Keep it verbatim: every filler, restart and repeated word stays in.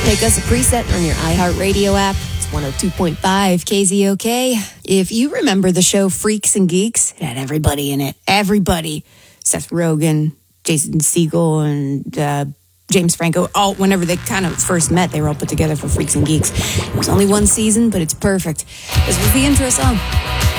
Make us a preset on your iHeartRadio app. It's one oh two point five K Z O K. If you remember the show Freaks and Geeks, it had everybody in it. Everybody. Seth Rogen, Jason Segel, and uh, James Franco. All whenever they kind of first met, they were all put together for Freaks and Geeks. It was only one season, but it's perfect. This was the intro song.